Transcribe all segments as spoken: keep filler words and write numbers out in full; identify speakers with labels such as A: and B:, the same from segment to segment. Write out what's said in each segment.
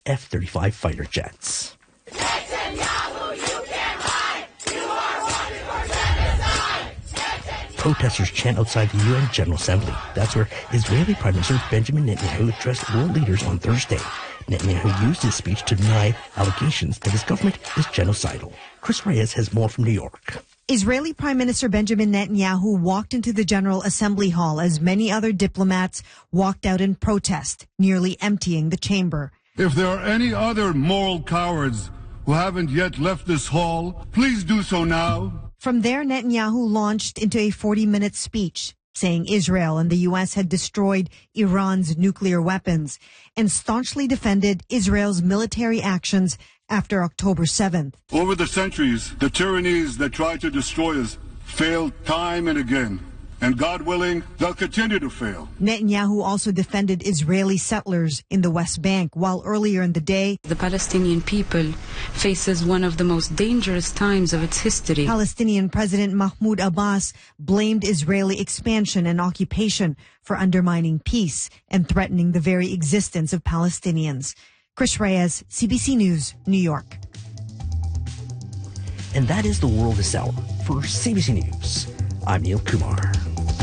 A: F thirty-five fighter jets.
B: Netanyahu, you can't hide! You are wanted for genocide!
A: Protesters chant outside the U N General Assembly. That's where Israeli Prime Minister Benjamin Netanyahu addressed world leaders on Thursday. Netanyahu used his speech to deny allegations that his government is genocidal. Chris Reyes has more from New York.
C: Israeli Prime Minister Benjamin Netanyahu walked into the General Assembly Hall as many other diplomats walked out in protest, nearly emptying the chamber.
D: If there are any other moral cowards who haven't yet left this hall, please do so now.
C: From there, Netanyahu launched into a forty-minute speech, saying Israel and the U S had destroyed Iran's nuclear weapons and staunchly defended Israel's military actions after October seventh.
D: Over the centuries, the tyrannies that tried to destroy us failed time and again. And God willing, they'll continue to fail.
C: Netanyahu also defended Israeli settlers in the West Bank, while earlier in the day,
E: the Palestinian people faces one of the most dangerous times of its history.
C: Palestinian President Mahmoud Abbas blamed Israeli expansion and occupation for undermining peace and threatening the very existence of Palestinians. Chris Reyes, C B C News, New York.
A: And that is the world this hour. For C B C News, I'm Neil Kumar.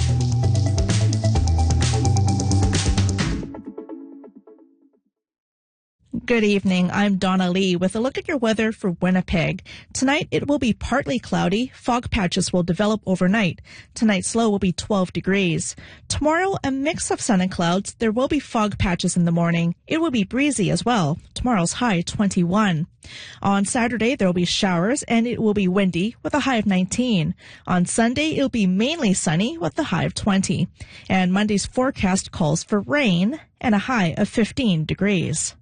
F: Good evening. I'm Donna Lee with a look at your weather for Winnipeg. Tonight, it will be partly cloudy. Fog patches will develop overnight. Tonight's low will be twelve degrees. Tomorrow, a mix of sun and clouds. There will be fog patches in the morning. It will be breezy as well. Tomorrow's high, twenty-one. On Saturday, there will be showers and it will be windy with a high of nineteen. On Sunday, it will be mainly sunny with a high of twenty. And Monday's forecast calls for rain and a high of fifteen degrees.